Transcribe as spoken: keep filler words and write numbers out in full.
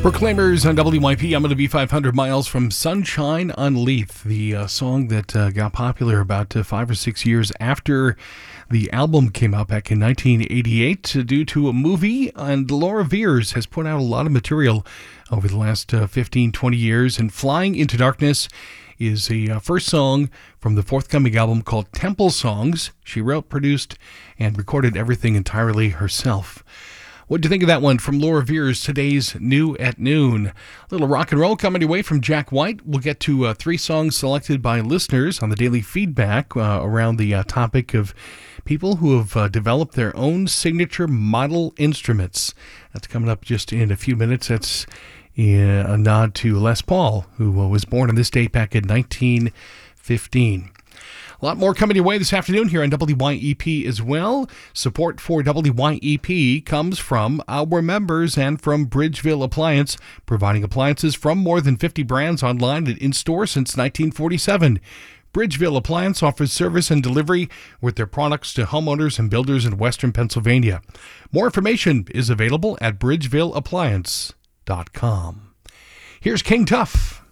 Proclaimers on W Y P. I'm going to be five hundred miles from Sunshine on Leith, the uh, song that uh, got popular about uh, five or six years after the album came out back in nineteen eighty-eight uh, due to a movie. And Laura Veirs has put out a lot of material over the last uh, fifteen, twenty years. And Flying into Darkness is a uh, first song from the forthcoming album called Temple Songs. She wrote, produced, and recorded everything entirely herself. What do you think of that one from Laura Veirs, today's New at Noon? A little rock and roll coming your way from Jack White. We'll get to uh, three songs selected by listeners on the daily feedback uh, around the uh, topic of people who have uh, developed their own signature model instruments. That's coming up just in a few minutes. That's uh, a nod to Les Paul, who uh, was born on this date back in nineteen fifteen. A lot more coming your way this afternoon here on W Y E P as well. Support for W Y E P comes from our members and from Bridgeville Appliance, providing appliances from more than fifty brands online and in-store since nineteen forty-seven. Bridgeville Appliance offers service and delivery with their products to homeowners and builders in Western Pennsylvania. More information is available at bridgeville appliance dot com. Here's King Tuff.